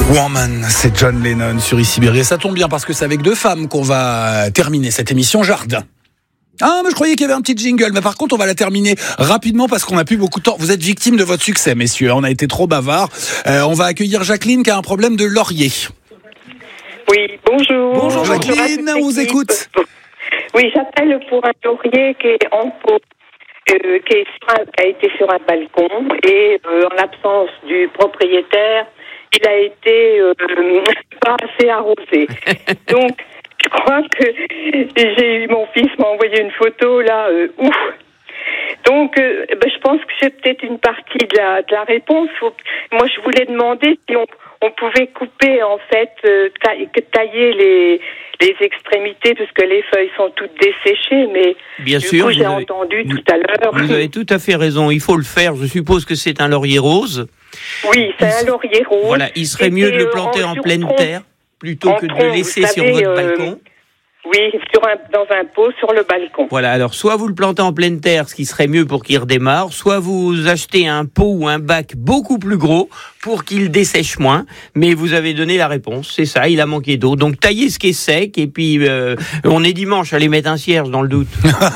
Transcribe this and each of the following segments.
Woman, c'est John Lennon sur Ici Berry. Et ça tombe bien parce que c'est avec deux femmes qu'on va terminer cette émission Jardin. Ah, mais je croyais qu'il y avait un petit jingle, mais par contre on va la terminer rapidement parce qu'on n'a plus beaucoup de temps. Vous êtes victimes de votre succès, messieurs, on a été trop bavards. On va accueillir Jacqueline qui a un problème de laurier. Oui, bonjour. Bonjour Jacqueline, on vous écoute. Oui, j'appelle pour un laurier qui est en pot, qui a été sur un balcon et en l'absence du propriétaire, il a été pas assez arrosé. Donc, je crois que mon fils m'a envoyé une photo là, ouf. Donc, je pense que c'est peut-être une partie de la réponse. Moi, je voulais demander si on pouvait couper, en fait, tailler les extrémités, parce que les feuilles sont toutes desséchées, mais bien du sûr, coup, j'ai entendu tout à l'heure. Vous avez tout à fait raison, il faut le faire. Je suppose que c'est un laurier rose. Oui, c'est un laurier rose. Voilà, il serait mieux de le planter en pleine terre plutôt que de le laisser sur votre balcon. Oui, dans un pot sur le balcon. Voilà, alors soit vous le plantez en pleine terre, ce qui serait mieux pour qu'il redémarre, soit vous achetez un pot ou un bac beaucoup plus gros pour qu'il dessèche moins, mais vous avez donné la réponse, c'est ça, il a manqué d'eau. Donc taillez ce qui est sec, et puis on est dimanche, allez mettre un cierge dans le doute.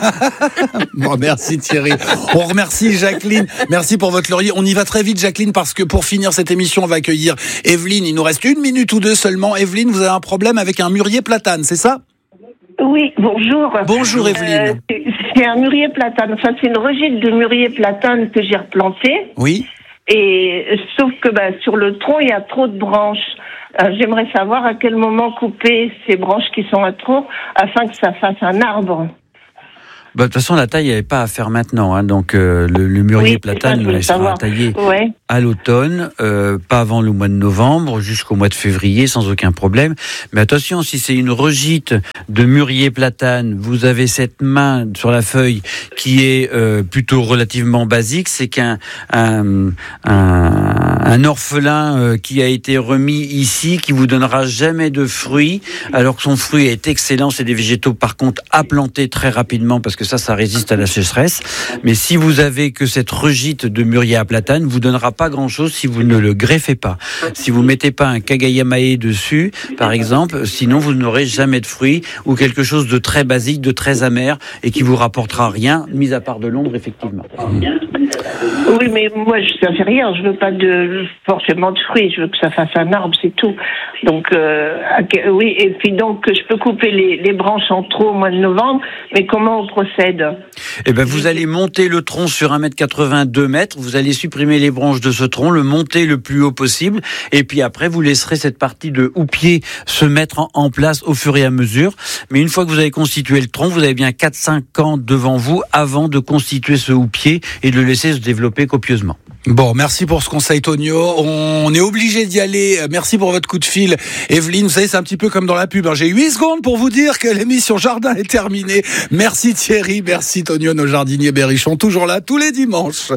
Bon, merci Thierry. On remercie Jacqueline, merci pour votre laurier. On y va très vite Jacqueline, parce que pour finir cette émission, on va accueillir Evelyne. Il nous reste 1 minute ou 2 seulement. Evelyne, vous avez un problème avec un mûrier platane, c'est ça ? Oui, bonjour. Bonjour Evelyne. C'est un mûrier platane. Enfin, c'est une regite de mûrier platane que j'ai replanté. Oui. Et sauf que sur le tronc, il y a trop de branches. J'aimerais savoir à quel moment couper ces branches qui sont à trop afin que ça fasse un arbre. De toute façon, la taille, il n'y avait pas à faire maintenant. Hein. Donc, le mûrier platane sera taillé à l'automne, pas avant le mois de novembre, jusqu'au mois de février, sans aucun problème. Mais attention, si c'est une regite de mûrier platane, vous avez cette main sur la feuille qui est plutôt relativement basique. C'est qu'un orphelin qui a été remis ici, qui vous donnera jamais de fruits, alors que son fruit est excellent. C'est des végétaux, par contre, à planter très rapidement, parce que ça résiste à la sécheresse. Mais si vous avez que cette regite de mûrier à platane, vous donnera pas grand-chose si vous ne le greffez pas. Si vous mettez pas un kagayamae dessus, par exemple, sinon vous n'aurez jamais de fruits, ou quelque chose de très basique, de très amer, et qui vous rapportera rien, mis à part de l'ombre, effectivement. Oui, mais moi, ça fait rien. Je veux pas forcément de fruits. Je veux que ça fasse un arbre, c'est tout. Donc, oui. Et puis donc, je peux couper les branches en trop au mois de novembre. Mais comment on procède ? Eh ben, vous allez monter le tronc sur 1m80, 2 mètres. Vous allez supprimer les branches de ce tronc, le monter le plus haut possible. Et puis après, vous laisserez cette partie de houppier se mettre en place au fur et à mesure. Mais une fois que vous avez constitué le tronc, vous avez bien 4-5 ans devant vous avant de constituer ce houppier et de le laisser se développer copieusement. Bon, merci pour ce conseil, Tonio. On est obligé d'y aller. Merci pour votre coup de fil, Evelyne. Vous savez, c'est un petit peu comme dans la pub. J'ai 8 secondes pour vous dire que l'émission Jardin est terminée. Merci Thierry, merci Tonio, nos jardiniers berrichons, toujours là tous les dimanches.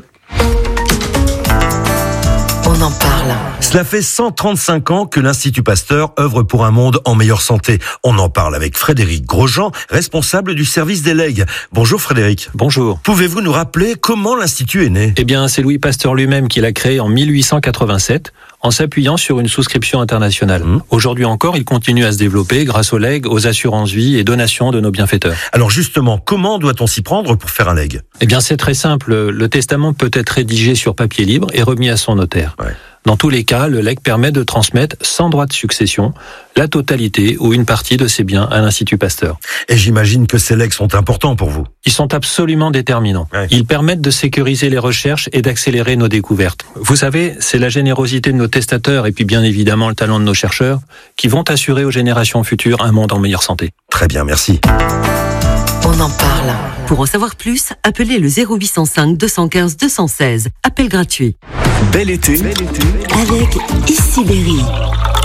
On en parle. Cela fait 135 ans que l'Institut Pasteur œuvre pour un monde en meilleure santé. On en parle avec Frédéric Grosjean, responsable du service des legs. Bonjour Frédéric. Bonjour. Pouvez-vous nous rappeler comment l'Institut est né ? Eh bien, c'est Louis Pasteur lui-même qui l'a créé en 1887, en s'appuyant sur une souscription internationale. Aujourd'hui encore, il continue à se développer grâce aux legs, aux assurances-vie et donations de nos bienfaiteurs. Alors justement, comment doit-on s'y prendre pour faire un leg ? Eh bien, c'est très simple. Le testament peut être rédigé sur papier libre et remis à son notaire. Ouais. Dans tous les cas, le legs permet de transmettre, sans droit de succession, la totalité ou une partie de ses biens à l'Institut Pasteur. Et j'imagine que ces legs sont importants pour vous. Ils sont absolument déterminants. Ouais. Ils permettent de sécuriser les recherches et d'accélérer nos découvertes. Vous savez, c'est la générosité de nos testateurs et puis bien évidemment le talent de nos chercheurs qui vont assurer aux générations futures un monde en meilleure santé. Très bien, merci. On en parle. Pour en savoir plus, appelez le 0805 215 216. Appel gratuit. Bel été. Avec Ici Berry.